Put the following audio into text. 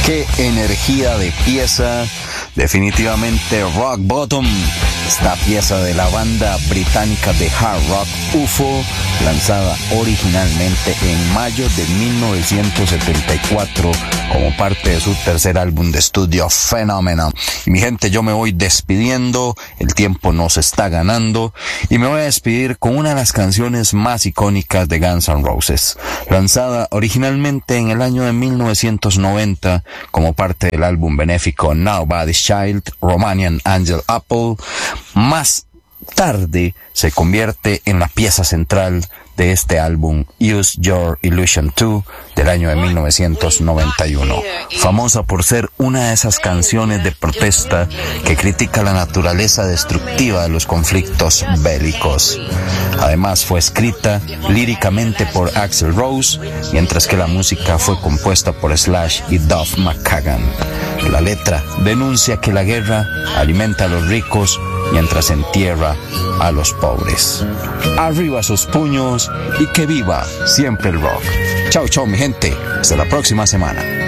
Qué energía de pieza, definitivamente Rock Bottom, esta pieza de la banda británica de hard rock UFO, lanzada originalmente en mayo de 1974 como parte de su tercer álbum de estudio Phenomena. Y mi gente, yo me voy despidiendo, el tiempo nos está ganando y me voy a despedir con una de las canciones más icónicas de Guns N' Roses, lanzada originalmente en el año de 1990 como parte del álbum benéfico Nobody's Child, Romanian Angel Apple. Más tarde se convierte en la pieza central de este álbum Use Your Illusion 2 del año de 1991, famosa por ser una de esas canciones de protesta que critica la naturaleza destructiva de los conflictos bélicos. Además fue escrita líricamente por Axl Rose, mientras que la música fue compuesta por Slash y Duff McKagan. La letra denuncia que la guerra alimenta a los ricos mientras entierra a los pobres. Arriba sus puños y que viva siempre el rock. Chao, chao mi gente, hasta la próxima semana.